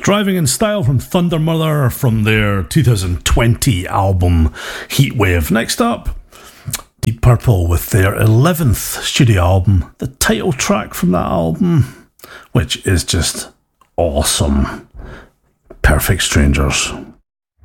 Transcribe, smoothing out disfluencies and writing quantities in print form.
Driving in Style from Thundermother from their 2020 album Heatwave. Next up, Deep Purple with their 11th studio album, the title track from that album, which is just awesome. Perfect Strangers.